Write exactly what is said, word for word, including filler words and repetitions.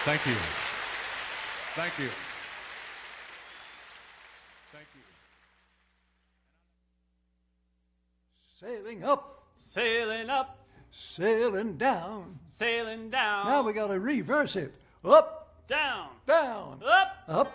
Thank you. Thank you. Thank you. Sailing up, Sailing up, sailing down. sailing down. Now we got to reverse it. Up, down, down, up. up,